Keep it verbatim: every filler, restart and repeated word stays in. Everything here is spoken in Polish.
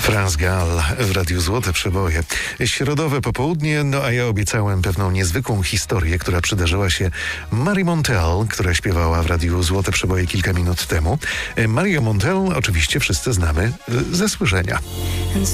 France Gall w Radiu Złote Przeboje. Środowe popołudnie, no a ja obiecałem pewną niezwykłą historię, która przydarzyła się Marii Montell, która śpiewała w Radiu Złote Przeboje kilka minut temu. Marię Montell oczywiście wszyscy znamy ze słyszenia. And